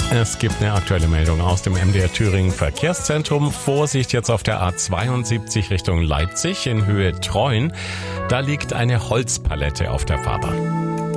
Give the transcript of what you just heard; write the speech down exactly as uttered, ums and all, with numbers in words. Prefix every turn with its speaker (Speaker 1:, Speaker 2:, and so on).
Speaker 1: Es gibt eine aktuelle Meldung aus dem M D R Thüringen Verkehrszentrum. Vorsicht jetzt auf der A zweiundsiebzig Richtung Leipzig in Höhe Treuen. Da liegt eine Holzpalette auf der Fahrbahn.